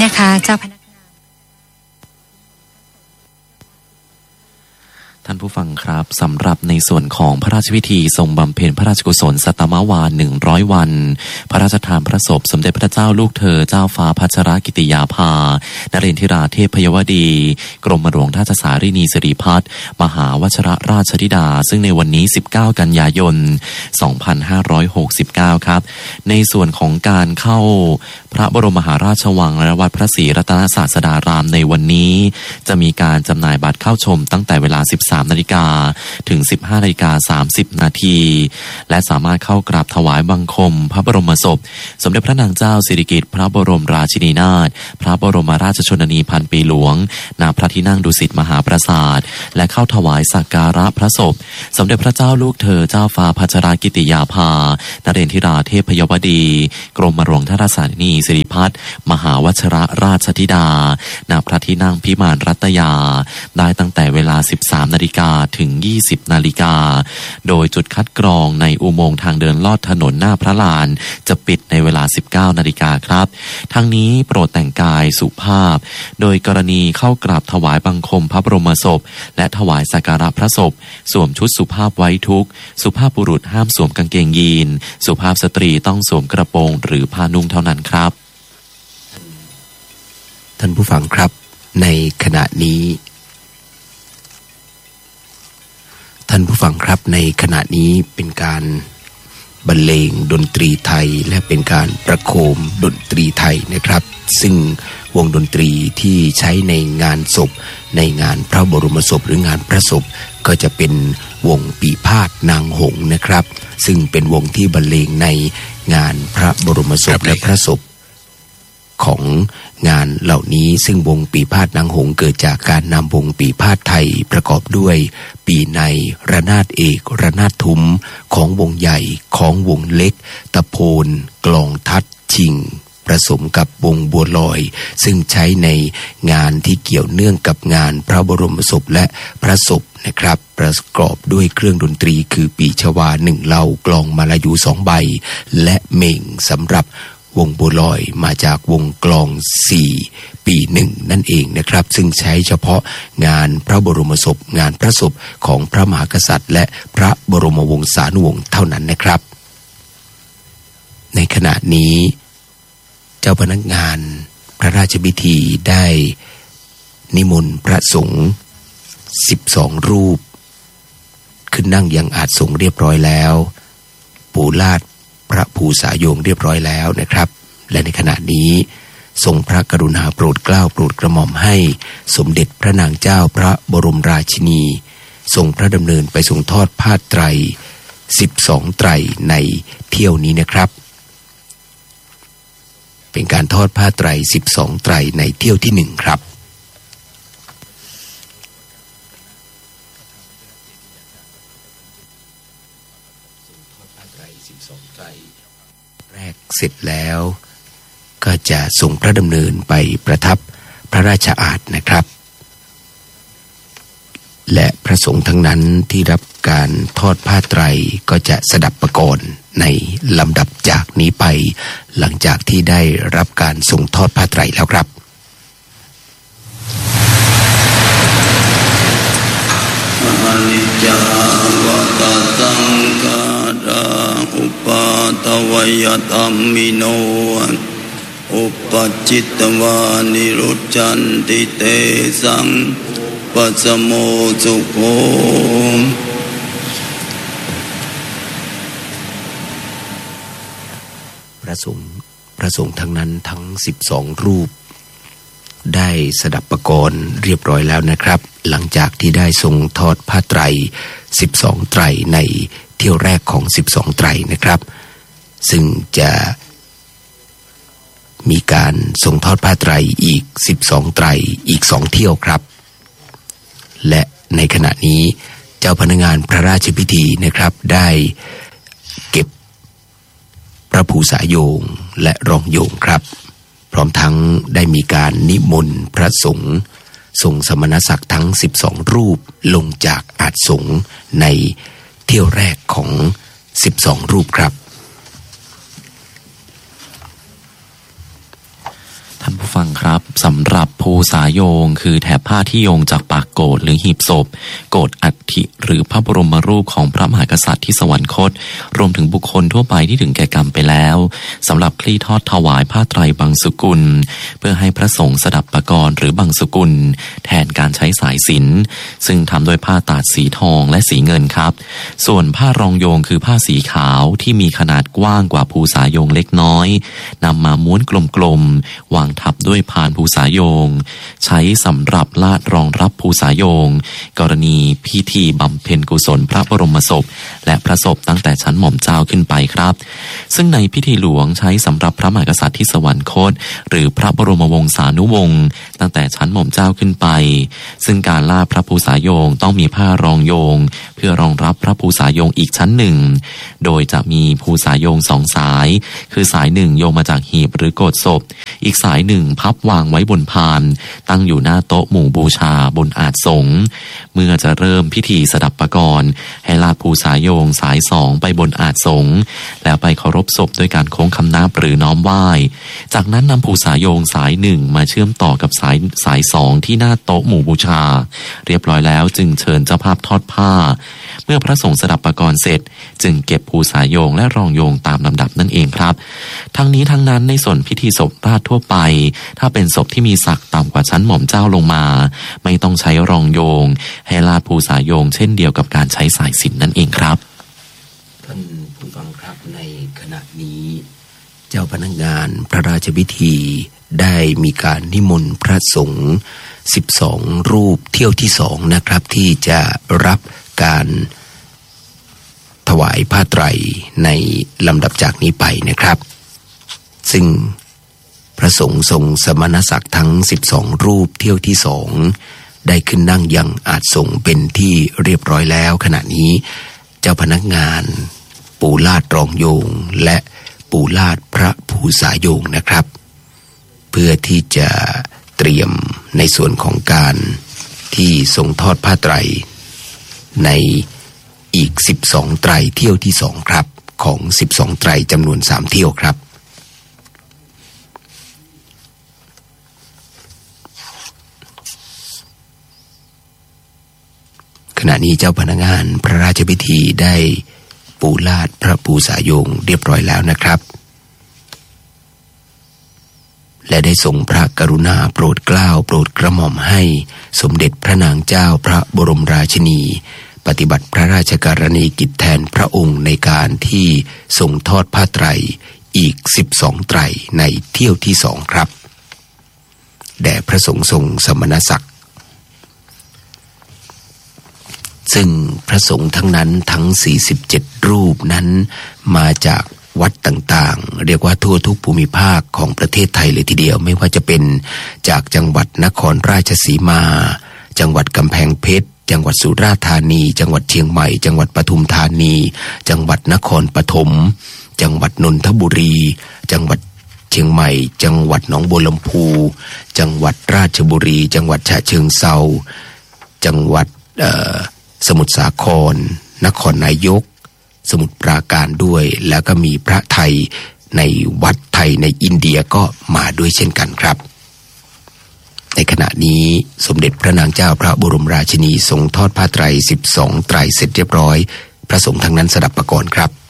นะคะเจ้าพนักงานท่านผู้ฟังครับสำหรับในส่วนของพระราชพิธีทรงบำเพ็ญพระราชกุศลสัตตมวาล100 วันพระราชทานพระศพสมเด็จพระเจ้าลูกเธอเจ้าฟ้าพัชรกิติยาภานเรนทิราเทพยวดีกรมหลวงราชสารินีสิริพัฒน์มหาวชิรราชธิดาซึ่งในวันนี้19 กันยายน 2569 ครับในส่วนของการเข้าพระบรมมหาราชวังและวัดพระศรีรัตนศาสดารามในวันนี้จะมีการจำหน่ายบัตรเข้าชมตั้งแต่เวลา 13 นาฬิกาถึง 15 นาฬิกา 30 นาทีและสามารถเข้ากราบถวายบังคมพระบรมศพสมเด็จพระนางเจ้าสิริกิติ์พระบรมราชินีนาถพระบรมราชชนนีพันปีหลวงณพระที่นั่งดุสิตมหาปราสาทและเข้าถวายสักการะพระศพสมเด็จพระเจ้าลูกเธอเจ้าฟ้าพัชรกิติยาภานเรนทิราเทพยวดีกรมหลวงราชสารินีสิริพัฒน์มหาวชิรราชธิดาณพระที่นั่งพิมานรัตยาได้ตั้งแต่เวลา 13 นาฬิกาถึง 20 นาฬิกาโดยจุดคัดกรองในอุโมงค์ทางเดินลอดถนนหน้าพระลานจะปิดในเวลา 19 นาฬิกาครับทั้งนี้โปรดแต่งกายสุภาพโดยกรณีเข้ากราบถวายบังคมพระบรมศพและถวายสักการะพระศพสวมชุดสุภาพไว้ทุกข์สุภาพบุรุษห้ามสวมกางเกงยีนสุภาพสตรีต้องสวมกระโปรงหรือผ้านุ่งเท่านั้นครับท่านผู้ฟังครับในขณะนี้ท่านผู้ฟังครับในขณะนี้เป็นการบรรเลงดนตรีไทยและเป็นการประโคมดนตรีไทยนะครับซึ่งวงดนตรีที่ใช้ในงานศพในงานพระบรมศพหรืองานพระศพก็จะเป็นวงปีพาทย์นางหงส์นะครับซึ่งเป็นวงที่บรรเลงในงานพระบรมศพและพระศพของงานเหล่านี้ซึ่งวงปีพาทย์นางหงส์เกิดจากการนำวงปีพาทย์ไทยประกอบด้วยปีในระนาดเอกระนาดทุ้มของวงใหญ่ของวงเล็กตะโพนกลองทัดชิงผสมกับวงบัวลอยซึ่งใช้ในงานที่เกี่ยวเนื่องกับงานพระบรมศพและพระศพนะครับประกอบด้วยเครื่องดนตรีคือปีชวา1 เหล่ากลองมาลายู2 ใบและเม่งสำหรับวงบัวลอยมาจากวงกลอง4 ปี 1นั่นเองนะครับซึ่งใช้เฉพาะงานพระบรมศพงานพระศพของพระมหากษัตริย์และพระบรมวงศานุวงศ์เท่านั้นนะครับในขณะนี้เจ้าพนักงานพระราชพิธีได้นิมนต์พระสงฆ์12 รูปขึ้นนั่งยังอาสงฆ์เรียบร้อยแล้วปู่ลาดพระภูษาโยงเรียบร้อยแล้วนะครับและในขณะนี้ทรงพระกรุณาโปรดเกล้าโปรดกระหม่อมให้สมเด็จพระนางเจ้าพระบรมราชินีทรงพระดำเนินไปทรงทอดผ้าไตร12 ไตรในเที่ยวนี้นะครับเป็นการทอดผ้าไตร12 ไตรในเที่ยวที่1ครับแรกเสร็จแล้วก็จะทรงพระดำเนินไปประทับพระราชอาสน์นะครับและพระสงฆ์ทั้งนั้นที่รับการทอดผ้าไตรก็จะสดับประกรณ์ในลำดับจากนี้ไปหลังจากที่ได้รับการทรงทอดผ้าไตรแล้วครับอนิจจาวัฏสังขาราอุปาทวยธรรมิโนอุปจิตตวานิรุจจันติเตสังปัสสโมสุโขพระสงฆ์ทั้งนั้นทั้ง12 รูปได้สดับประกรณ์เรียบร้อยแล้วนะครับหลังจากที่ได้ทรงทอดผ้าไตร12 ไตรในเที่ยวแรกของ12 ไตรนะครับซึ่งจะมีการทรงทอดผ้าไตรอีก12 ไตรอีก2 เที่ยวครับและในขณะนี้เจ้าพนักงานพระราชพิธีนะครับได้เก็บพระภูษาโยงและรองโยงครับพร้อมทั้งได้มีการนิมนต์พระสงฆ์ทรงสมณศักดิ์ทั้ง12 รูปลงจากอาสงฆ์ในเที่ยวแรกของ12 รูปครับท่านผู้ฟังครับสำหรับภูสาโยงคือแถบผ้าที่โยงจากปากโกฐหรือหีบศพโกฐอัฐิหรือพระบรมรูปของพระมหากษัตริย์ที่สวรรคตรวมถึงบุคคลทั่วไปที่ถึงแก่กรรมไปแล้วสำหรับคลี่ทอดถวายผ้าไตรบังสุกุลเพื่อให้พระสงฆ์สดับปกรณ์หรือบังสุกุลแทนการใช้สายสิญจน์ซึ่งทำด้วยผ้าตาดสีทองและสีเงินครับส่วนผ้ารองโยงคือผ้าสีขาวที่มีขนาดกว้างกว่าภูสาโยงเล็กน้อยนำมาม้วนกลมๆวางทับด้วยพานภูสาโยงใช้สำหรับลาดรองรับภูสาโยงกรณีพิธีบำเพ็ญกุศลพระบรมศพและพระศพตั้งแต่ชั้นหม่อมเจ้าขึ้นไปครับซึ่งในพิธีหลวงใช้สำหรับพระมหากษัตริย์ที่สวรรคตหรือพระบรมวงศานุวงศ์ตั้งแต่ชั้นหม่อมเจ้าขึ้นไปซึ่งการลาดพระภูสาโยงต้องมีผ้ารองโยงเพื่อรองรับพระภูสาโยงอีกชั้นหนึ่งโดยจะมีภูสาโยง2 สายคือสายหนึ่งโยงมาจากหีบหรือโกฐศพอีกสายหนึ่งพับวางไว้บนพานตั้งอยู่หน้าโต๊ะหมู่บูชาบนอาสน์สงฆ์เมื่อจะเริ่มพิธีสดับปกรณ์ให้ลาดภูสาโยงสาย2ไปบนอาสน์สงฆ์แล้วไปเคารพศพด้วยการโค้งคำนับหรือน้อมไหว้จากนั้นนำภูสาโยงสาย1มาเชื่อมต่อกับสาย2ที่หน้าโต๊ะหมู่บูชาเรียบร้อยแล้วจึงเชิญเจ้าภาพทอดผ้าเมื่อพระสงฆ์สดับปกรณ์เสร็จจึงเก็บภูสาโยงและรองโยงตามลำดับนั่นเองครับทั้งนี้ทั้งนั้นในส่วนพิธีศพราชทั่วไปถ้าเป็นศพที่มีศักดิ์ต่ำกว่าชั้นหม่อมเจ้าลงมาไม่ต้องใช้รองโยงให้ลาดภูสาโยงเช่นเดียวกับการใช้สายสิญจน์นั่นเองครับท่านผู้ฟังครับในขณะนี้เจ้าพนักงานพระราชพิธีได้มีการนิมนต์พระสงฆ์12 รูปเที่ยวที่2นะครับที่จะรับการถวายผ้าไตรในลำดับจากนี้ไปนะครับซึ่งพระสงฆ์ทรงสมณศักดิ์ทั้ง12 รูปเที่ยวที่2ได้ขึ้นนั่งยังอาสน์สงฆ์เป็นที่เรียบร้อยแล้วขณะนี้เจ้าพนักงานปูลาดรองโยงและปูลาดพระภูสาโยงนะครับเพื่อที่จะเตรียมในส่วนของการที่ทรงทอดผ้าไตรในอีก12 ไตรเที่ยวที่2ครับของ12 ไตรจำนวน3 เที่ยวครับขณะนี้เจ้าพนักงานพระราชพิธีได้ปูลาดพระภูสาโยงเรียบร้อยแล้วนะครับและได้ทรงพระกรุณาโปรดเกล้าโปรดกระหม่อมให้สมเด็จพระนางเจ้าพระบรมราชินีปฏิบัติพระราชกรณียกิจแทนพระองค์ในการที่ทรงทอดผ้าไตรอีก12 ไตรในเที่ยวที่2ครับแด่พระสงฆ์ทรงสมณศักดิ์ซึ่งพระสงฆ์ทั้งนั้นทั้ง47 รูปนั้นมาจากวัดต่างๆเรียกว่าทั่วทุกภูมิภาคของประเทศไทยเลยทีเดียวไม่ว่าจะเป็นจากจังหวัดนครราชสีมาจังหวัดกำแพงเพชรจังหวัดสุราษฎร์ธานีจังหวัดเชียงใหม่จังหวัดปทุมธานีจังหวัดนครปฐมจังหวัดนนทบุรีจังหวัดเชียงใหม่จังหวัดหนองบัวลำพูจังหวัดราชบุรีจังหวัดฉะเชิงเทราจังหวัดสมุทรสาครนครนายกสมุทรปราการด้วยแล้วก็มีพระไทยในวัดไทยในอินเดียก็มาด้วยเช่นกันครับในขณะนี้สมเด็จพระนางเจ้าพระบรมราชินีทรงทอดผ้าไตร12 ไตรเสร็จเรียบร้อยพระสงฆ์ทั้งนั้นสดับปกรณ์ครับ